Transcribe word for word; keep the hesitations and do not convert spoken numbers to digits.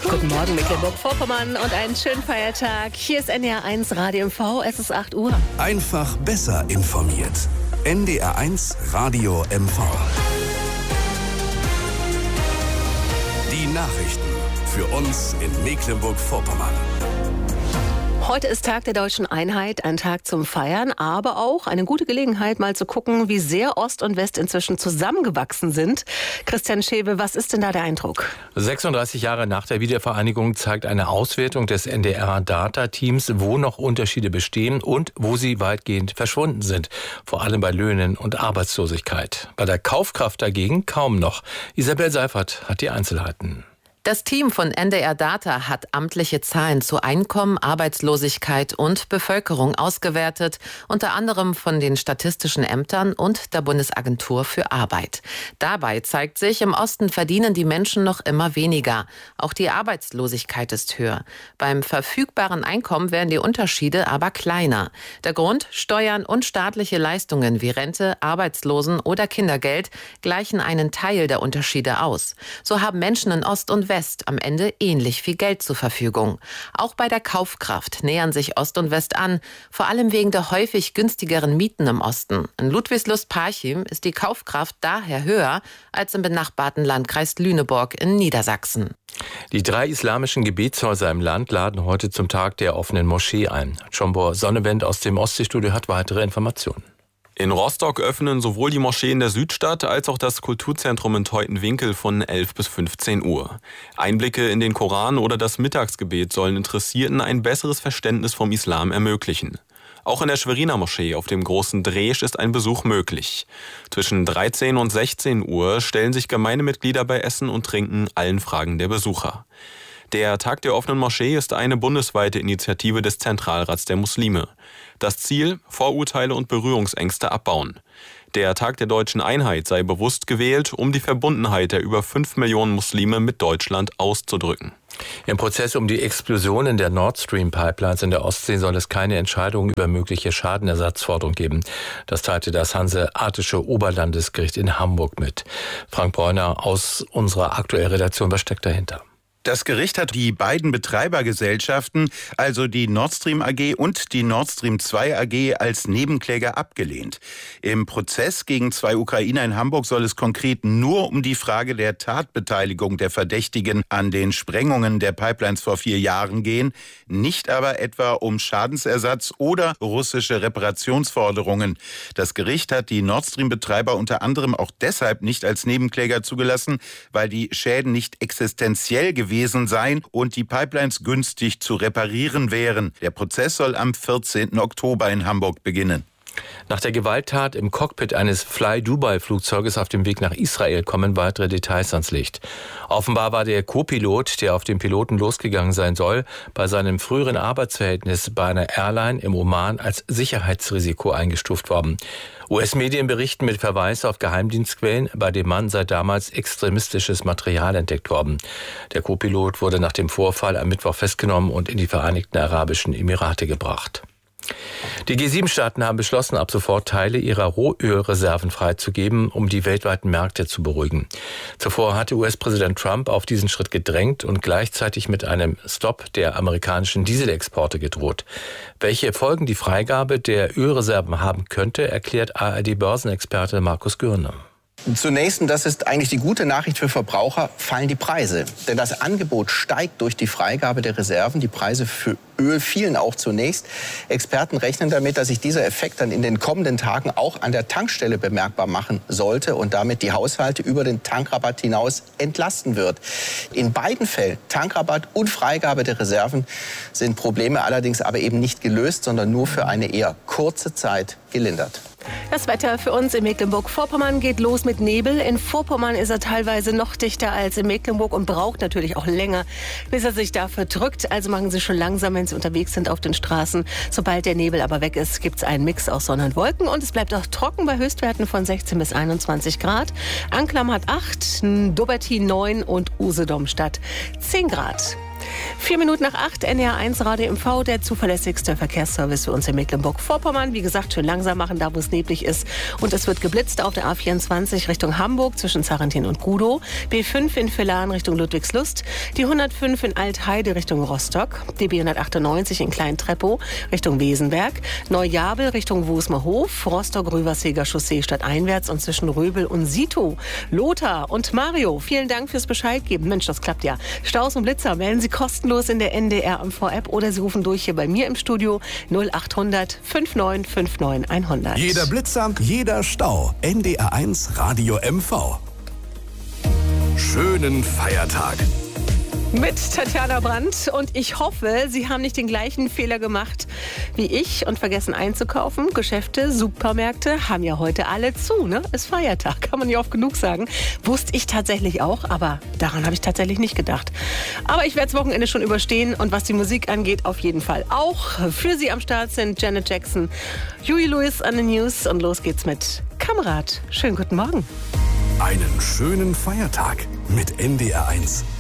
Guten Morgen, Mecklenburg-Vorpommern und einen schönen Feiertag. Hier ist N D R eins Radio M V, es ist acht Uhr. Einfach besser informiert. N D R eins Radio M V. Die Nachrichten für uns in Mecklenburg-Vorpommern. Heute ist Tag der Deutschen Einheit, ein Tag zum Feiern, aber auch eine gute Gelegenheit, mal zu gucken, wie sehr Ost und West inzwischen zusammengewachsen sind. Christian Schewe, was ist denn da der Eindruck? sechsunddreißig Jahre nach der Wiedervereinigung zeigt eine Auswertung des N D R-Data-Teams, wo noch Unterschiede bestehen und wo sie weitgehend verschwunden sind. Vor allem bei Löhnen und Arbeitslosigkeit. Bei der Kaufkraft dagegen kaum noch. Isabel Seifert hat die Einzelheiten. Das Team von N D R Data hat amtliche Zahlen zu Einkommen, Arbeitslosigkeit und Bevölkerung ausgewertet, unter anderem von den statistischen Ämtern und der Bundesagentur für Arbeit. Dabei zeigt sich, im Osten verdienen die Menschen noch immer weniger. Auch die Arbeitslosigkeit ist höher. Beim verfügbaren Einkommen werden die Unterschiede aber kleiner. Der Grund: Steuern und staatliche Leistungen wie Rente, Arbeitslosen- oder Kindergeld gleichen einen Teil der Unterschiede aus. So haben Menschen in Ost und West am Ende ähnlich viel Geld zur Verfügung. Auch bei der Kaufkraft nähern sich Ost und West an, vor allem wegen der häufig günstigeren Mieten im Osten. In Ludwigslust-Parchim ist die Kaufkraft daher höher als im benachbarten Landkreis Lüneburg in Niedersachsen. Die drei islamischen Gebetshäuser im Land laden heute zum Tag der offenen Moschee ein. Schombor Sonnewend aus dem Ostseestudio hat weitere Informationen. In Rostock öffnen sowohl die Moschee in der Südstadt als auch das Kulturzentrum in Teutenwinkel von elf bis fünfzehn Uhr. Einblicke in den Koran oder das Mittagsgebet sollen Interessierten ein besseres Verständnis vom Islam ermöglichen. Auch in der Schweriner Moschee auf dem Großen Dresch ist ein Besuch möglich. Zwischen dreizehn und sechzehn Uhr stellen sich Gemeindemitglieder bei Essen und Trinken allen Fragen der Besucher. Der Tag der offenen Moschee ist eine bundesweite Initiative des Zentralrats der Muslime. Das Ziel: Vorurteile und Berührungsängste abbauen. Der Tag der Deutschen Einheit sei bewusst gewählt, um die Verbundenheit der über fünf Millionen Muslime mit Deutschland auszudrücken. Im Prozess um die Explosionen der Nord Stream Pipelines in der Ostsee soll es keine Entscheidung über mögliche Schadenersatzforderung geben. Das teilte das Hanseatische Oberlandesgericht in Hamburg mit. Frank Bräuner aus unserer aktuellen Redaktion, was steckt dahinter? Das Gericht hat die beiden Betreibergesellschaften, also die Nord Stream A G und die Nord Stream zwei A G, als Nebenkläger abgelehnt. Im Prozess gegen zwei Ukrainer in Hamburg soll es konkret nur um die Frage der Tatbeteiligung der Verdächtigen an den Sprengungen der Pipelines vor vier Jahren gehen, nicht aber etwa um Schadensersatz oder russische Reparationsforderungen. Das Gericht hat die Nord Stream-Betreiber unter anderem auch deshalb nicht als Nebenkläger zugelassen, weil die Schäden nicht existenziell gewesen seien und die Pipelines günstig zu reparieren wären. Der Prozess soll am vierzehnten Oktober in Hamburg beginnen. Nach der Gewalttat im Cockpit eines Fly-Dubai-Flugzeuges auf dem Weg nach Israel kommen weitere Details ans Licht. Offenbar war der Co-Pilot, der auf den Piloten losgegangen sein soll, bei seinem früheren Arbeitsverhältnis bei einer Airline im Oman als Sicherheitsrisiko eingestuft worden. U S-Medien berichten mit Verweis auf Geheimdienstquellen, bei dem Mann sei damals extremistisches Material entdeckt worden. Der Co-Pilot wurde nach dem Vorfall am Mittwoch festgenommen und in die Vereinigten Arabischen Emirate gebracht. Die G sieben Staaten haben beschlossen, ab sofort Teile ihrer Rohölreserven freizugeben, um die weltweiten Märkte zu beruhigen. Zuvor hatte U S-Präsident Trump auf diesen Schritt gedrängt und gleichzeitig mit einem Stopp der amerikanischen Dieselexporte gedroht. Welche Folgen die Freigabe der Ölreserven haben könnte, erklärt A R D-Börsenexperte Markus Gürne. Zunächst, und das ist eigentlich die gute Nachricht für Verbraucher, fallen die Preise. Denn das Angebot steigt durch die Freigabe der Reserven. Die Preise für Öl fielen auch zunächst. Experten rechnen damit, dass sich dieser Effekt dann in den kommenden Tagen auch an der Tankstelle bemerkbar machen sollte und damit die Haushalte über den Tankrabatt hinaus entlasten wird. In beiden Fällen, Tankrabatt und Freigabe der Reserven, sind Probleme allerdings aber eben nicht gelöst, sondern nur für eine eher kurze Zeit gelindert. Das Wetter für uns in Mecklenburg-Vorpommern geht los mit Nebel. In Vorpommern ist er teilweise noch dichter als in Mecklenburg und braucht natürlich auch länger, bis er sich da verdrückt. Also machen Sie schon langsam, wenn Sie unterwegs sind auf den Straßen. Sobald der Nebel aber weg ist, gibt es einen Mix aus Sonne und Wolken. Und es bleibt auch trocken bei Höchstwerten von sechzehn bis einundzwanzig Grad. Anklam hat acht, Dobertin neun und Usedom-Stadt zehn Grad. Vier Minuten nach acht, N D R eins Radio M V, der zuverlässigste Verkehrsservice für uns in Mecklenburg-Vorpommern. Wie gesagt, schön langsam machen, da wo es neblig ist. Und es wird geblitzt auf der A vierundzwanzig Richtung Hamburg zwischen Zarentin und Gudow. B fünf in Villan Richtung Ludwigslust. Die hundertfünf in Altheide Richtung Rostock. Die B hundertachtundneunzig in Klein-Treppow Richtung Wesenberg. Neujabel Richtung Wosmerhof. Rostock-Rüverseger Chaussee stadteinwärts und zwischen Röbel und Sito. Lothar und Mario, vielen Dank fürs Bescheid geben. Mensch, das klappt ja. Staus und Blitzer melden Sie kostenlos in der N D R M V-App oder Sie rufen durch hier bei mir im Studio null acht hundert neunundfünfzig neunundfünfzig hundert. Jeder Blitzer, jeder Stau. N D R eins Radio M V. Schönen Feiertag. Mit Tatjana Brandt und ich hoffe, Sie haben nicht den gleichen Fehler gemacht wie ich und vergessen einzukaufen. Geschäfte, Supermärkte haben ja heute alle zu, ne? Ist Feiertag, kann man nicht oft genug sagen. Wusste ich tatsächlich auch, aber daran habe ich tatsächlich nicht gedacht. Aber ich werde das Wochenende schon überstehen und was die Musik angeht, auf jeden Fall auch. Für Sie am Start sind Janet Jackson, Huey Lewis an den News und los geht's mit Kamerad. Schönen guten Morgen. Einen schönen Feiertag mit N D R eins.